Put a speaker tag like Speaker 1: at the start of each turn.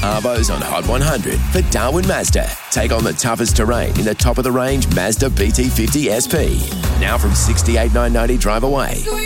Speaker 1: Arvos on Hot 100 for Darwin Mazda. Take on the toughest terrain in the top-of-the-range Mazda BT50 SP. Now from $68,990 drive away.